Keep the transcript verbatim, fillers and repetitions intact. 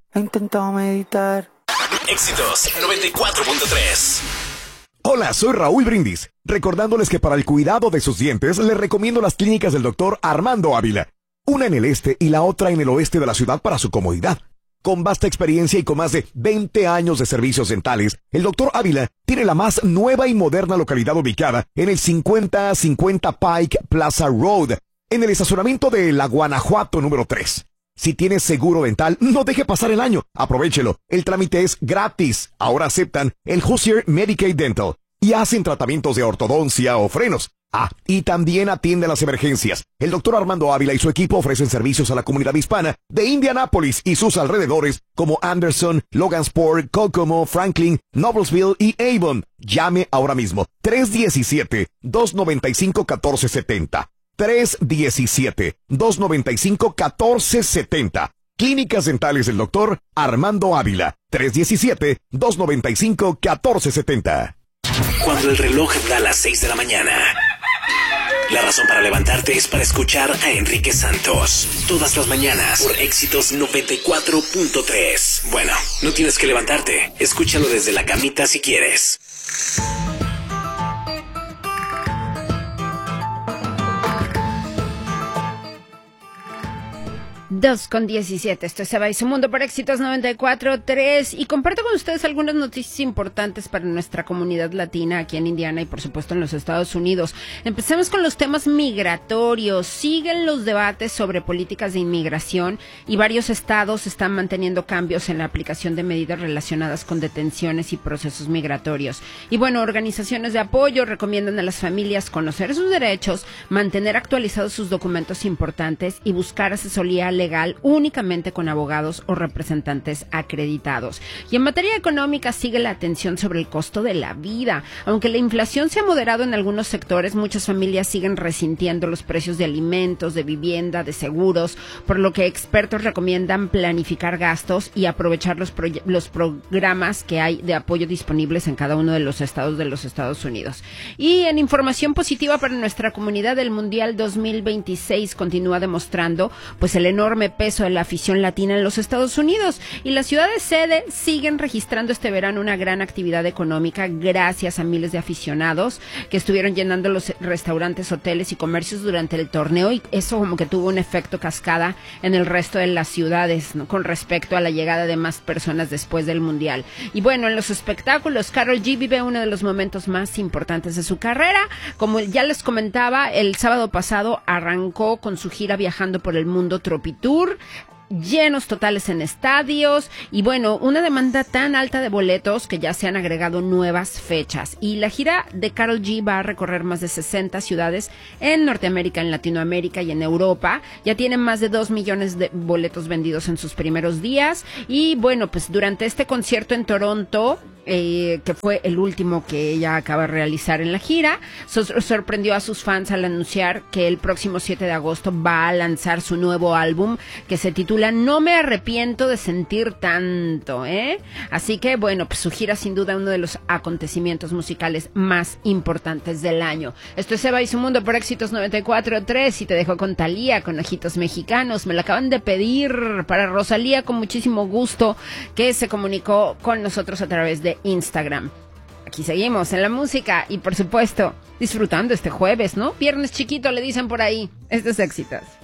He intentado meditar. Éxitos noventa y cuatro punto tres. Hola, soy Raúl Brindis, recordándoles que para el cuidado de sus dientes les recomiendo las clínicas del doctor Armando Ávila, una en el este y la otra en el oeste de la ciudad para su comodidad. Con vasta experiencia y con más de veinte años de servicios dentales, el doctor Ávila tiene la más nueva y moderna localidad ubicada en el cincuenta cincuenta Pike Plaza Road, en el estacionamiento de la Guanajuato número tres. Si tienes seguro dental, no deje pasar el año. Aprovéchelo. El trámite es gratis. Ahora aceptan el Hoosier Medicaid Dental y hacen tratamientos de ortodoncia o frenos. Ah, y también atiende las emergencias. El doctor Armando Ávila y su equipo ofrecen servicios a la comunidad hispana de Indianápolis y sus alrededores como Anderson, Logansport, Kokomo, Franklin, Noblesville y Avon. Llame ahora mismo. tres uno siete, dos nueve cinco, uno cuatro siete cero. tres uno siete, dos nueve cinco, uno cuatro siete cero. Clínicas Dentales del doctor Armando Ávila. tres uno siete, dos nueve cinco, uno cuatro siete cero. Cuando el reloj da las seis de la mañana, la razón para levantarte es para escuchar a Enrique Santos. Todas las mañanas por Éxitos noventa y cuatro punto tres. Bueno, no tienes que levantarte. Escúchalo desde la camita si quieres. dos con diecisiete, esto es Se va y su mundo por Éxitos noventa y cuatro punto tres y comparto con ustedes algunas noticias importantes para nuestra comunidad latina aquí en Indiana y por supuesto en los Estados Unidos. Empecemos con los temas migratorios. Siguen los debates sobre políticas de inmigración y varios estados están manteniendo cambios en la aplicación de medidas relacionadas con detenciones y procesos migratorios. Y bueno, organizaciones de apoyo recomiendan a las familias conocer sus derechos, mantener actualizados sus documentos importantes y buscar asesoría legal únicamente con abogados o representantes acreditados. Y en materia económica sigue la atención sobre el costo de la vida. Aunque la inflación se ha moderado en algunos sectores, muchas familias siguen resintiendo los precios de alimentos, de vivienda, de seguros, por lo que expertos recomiendan planificar gastos y aprovechar los, proye- los programas que hay de apoyo disponibles en cada uno de los estados de los Estados Unidos. Y en información positiva para nuestra comunidad, el Mundial dos mil veintiséis continúa demostrando pues el enorme peso de la afición latina en los Estados Unidos, y las ciudades sede siguen registrando este verano una gran actividad económica gracias a miles de aficionados que estuvieron llenando los restaurantes, hoteles y comercios durante el torneo, y eso como que tuvo un efecto cascada en el resto de las ciudades, ¿no?, con respecto a la llegada de más personas después del Mundial. Y bueno, en los espectáculos, Karol G vive uno de los momentos más importantes de su carrera. Como ya les comentaba, el sábado pasado arrancó con su gira viajando por el mundo Tropical Tour, llenos totales en estadios y bueno, una demanda tan alta de boletos que ya se han agregado nuevas fechas. Y la gira de Karol G va a recorrer más de sesenta ciudades en Norteamérica, en Latinoamérica y en Europa. Ya tiene más de dos millones de boletos vendidos en sus primeros días. Y bueno, pues durante este concierto en Toronto, Eh, que fue el último que ella acaba de realizar en la gira, so- sorprendió a sus fans al anunciar que el próximo siete de agosto va a lanzar su nuevo álbum que se titula No me arrepiento de sentir tanto, ¿eh? Así que bueno, pues su gira sin duda uno de los acontecimientos musicales más importantes del año. Esto es Se va y su mundo por Éxitos noventa y cuatro punto tres y te dejo con Thalía, con Ojitos Mexicanos. Me lo acaban de pedir para Rosalía con muchísimo gusto, que se comunicó con nosotros a través de Instagram. Aquí seguimos en la música y por supuesto disfrutando este jueves, ¿no? Viernes chiquito le dicen por ahí. Esto es Éxitos.